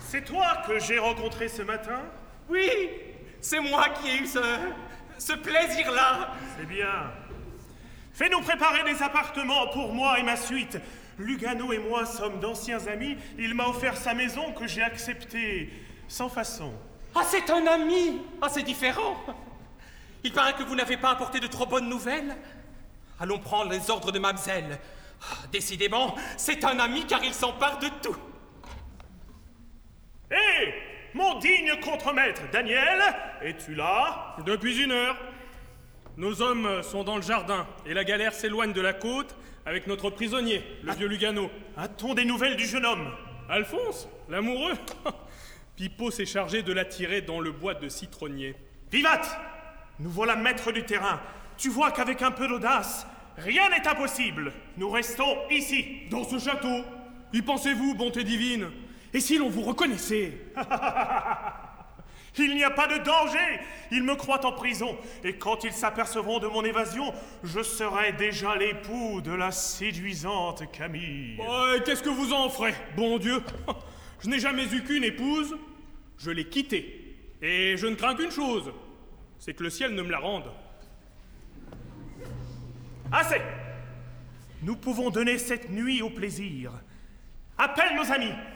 C'est toi que j'ai rencontré ce matin? Oui, c'est moi qui ai eu ce plaisir-là. C'est bien. Fais-nous préparer des appartements pour moi et ma suite. Lugano et moi sommes d'anciens amis. Il m'a offert sa maison que j'ai acceptée sans façon. Ah, c'est un ami. Ah, c'est différent. Il paraît que vous n'avez pas apporté de trop bonnes nouvelles. Allons prendre les ordres de Mamselle. Ah, décidément, c'est un ami car il s'empare de tout. Hé, mon digne contremaître, Daniel, es-tu là? Depuis 1 heure. Nos hommes sont dans le jardin et la galère s'éloigne de la côte avec notre prisonnier, le vieux Lugano. A-t-on des nouvelles du jeune homme? Alphonse, l'amoureux. Pipo s'est chargé de l'attirer dans le bois de citronnier. Vivat! Nous voilà maîtres du terrain. Tu vois qu'avec un peu d'audace, rien n'est impossible. Nous restons ici. Dans ce château? Y pensez-vous, bonté divine? Et si l'on vous reconnaissait? Il n'y a pas de danger. Ils me croient en prison. Et quand ils s'apercevront de mon évasion, je serai déjà l'époux de la séduisante Camille. Qu'est-ce que vous en ferez, bon Dieu? Je n'ai jamais eu qu'une épouse. Je l'ai quittée. Et je ne crains qu'une chose. C'est que le ciel ne me la rende. Assez! Nous pouvons donner cette nuit au plaisir. Appelle nos amis.